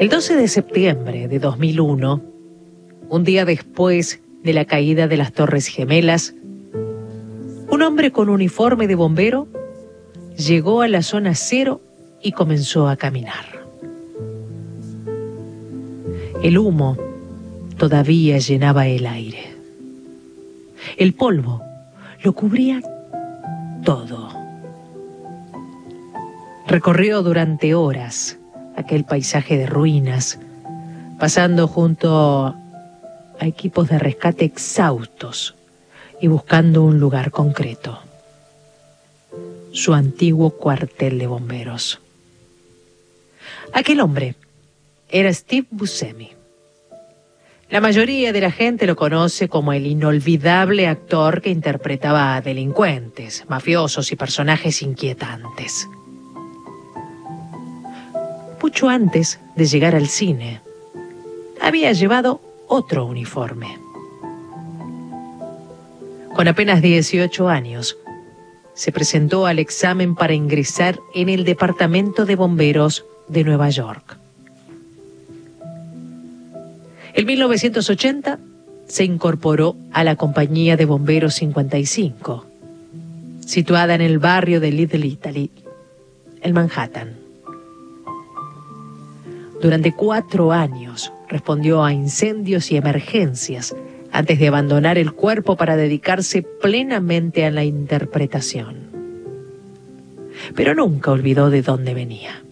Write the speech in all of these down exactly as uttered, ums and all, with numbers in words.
El doce de septiembre de dos mil uno, un día después de la caída de las Torres Gemelas, un hombre con uniforme de bombero llegó a la zona cero y comenzó a caminar. El humo todavía llenaba el aire. El polvo lo cubría todo. Recorrió durante horas aquel paisaje de ruinas, pasando junto a equipos de rescate exhaustos y buscando un lugar concreto: su antiguo cuartel de bomberos. Aquel hombre era Steve Buscemi. La mayoría de la gente lo conoce como el inolvidable actor que interpretaba a delincuentes, mafiosos y personajes inquietantes. Mucho antes de llegar al cine, había llevado otro uniforme. Con apenas dieciocho años, se presentó al examen para ingresar en el Departamento de Bomberos de Nueva York. En mil novecientos ochenta se incorporó a la Compañía de Bomberos cincuenta y cinco, situada en el barrio de Little Italy, en Manhattan. Durante cuatro años respondió a incendios y emergencias antes de abandonar el cuerpo para dedicarse plenamente a la interpretación. Pero nunca olvidó de dónde venía.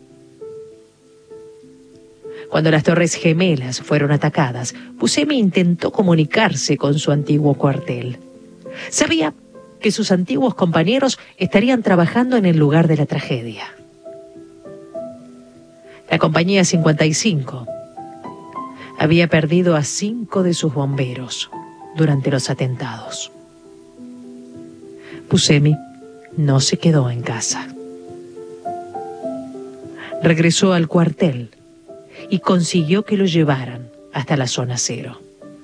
Cuando las Torres Gemelas fueron atacadas, Buscemi intentó comunicarse con su antiguo cuartel. Sabía que sus antiguos compañeros estarían trabajando en el lugar de la tragedia. La Compañía cincuenta y cinco había perdido a cinco de sus bomberos durante los atentados. Buscemi no se quedó en casa. Regresó al cuartel y consiguió que lo llevaran hasta la zona cero.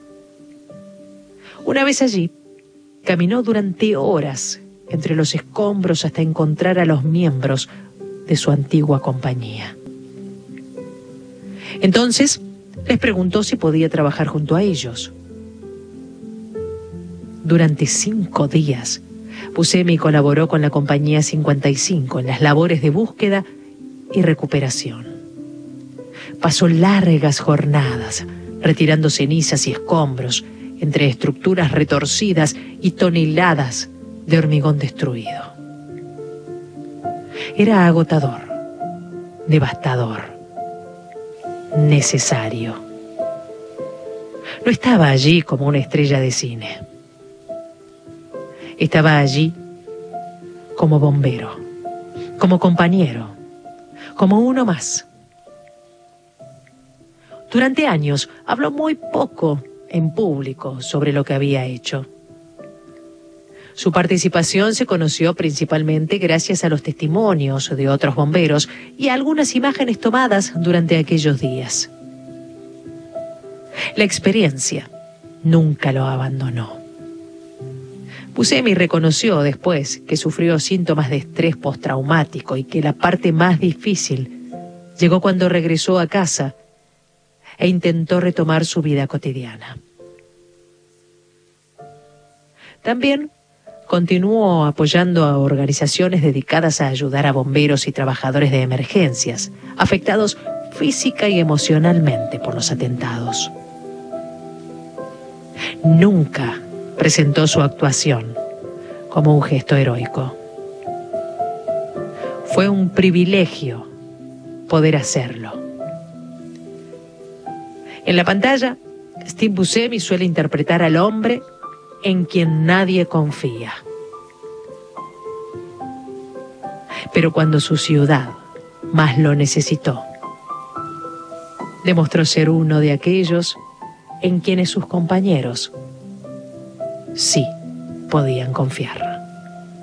Una vez allí, caminó durante horas entre los escombros hasta encontrar a los miembros de su antigua compañía. Entonces, les preguntó si podía trabajar junto a ellos. Durante cinco días, Buscemi colaboró con la Compañía cincuenta y cinco en las labores de búsqueda y recuperación. Pasó largas jornadas retirando cenizas y escombros entre estructuras retorcidas y toneladas de hormigón destruido. Era agotador, devastador, necesario. No estaba allí como una estrella de cine. Estaba allí como bombero, como compañero, como uno más. Durante años habló muy poco en público sobre lo que había hecho. Su participación se conoció principalmente gracias a los testimonios de otros bomberos y a algunas imágenes tomadas durante aquellos días. La experiencia nunca lo abandonó. Buscemi reconoció después que sufrió síntomas de estrés postraumático y que la parte más difícil llegó cuando regresó a casa e intentó retomar su vida cotidiana. También continuó apoyando a organizaciones dedicadas a ayudar a bomberos y trabajadores de emergencias, afectados física y emocionalmente por los atentados. Nunca presentó su actuación como un gesto heroico. Fue un privilegio poder hacerlo. En la pantalla, Steve Buscemi suele interpretar al hombre en quien nadie confía. Pero cuando su ciudad más lo necesitó, demostró ser uno de aquellos en quienes sus compañeros sí podían confiar.